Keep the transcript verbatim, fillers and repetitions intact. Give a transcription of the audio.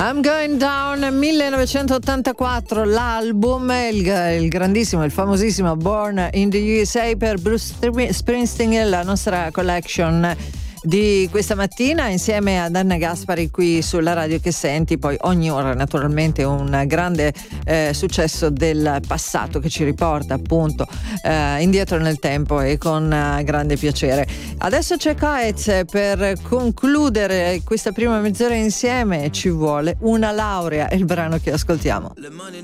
I'm Going Down, millenovecentottantaquattro, l'album, il, il grandissimo, il famosissimo Born in the U S A per Bruce Springsteen, la nostra collection di questa mattina insieme ad Anna Gaspari qui sulla radio che senti. Poi ogni ora naturalmente un grande eh, successo del passato che ci riporta appunto eh, indietro nel tempo e con uh, grande piacere. Adesso c'è Coez per concludere questa prima mezz'ora insieme. Ci vuole una laurea, è il brano che ascoltiamo. Le mani